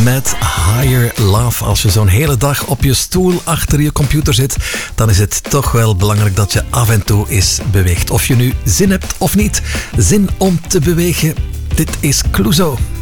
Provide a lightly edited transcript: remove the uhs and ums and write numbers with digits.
met Higher Love. Als je zo'n hele dag op je stoel achter je computer zit, dan is het toch wel belangrijk dat je af en toe eens beweegt. Of je nu zin hebt of niet, zin om te bewegen. Dit is Clouseau.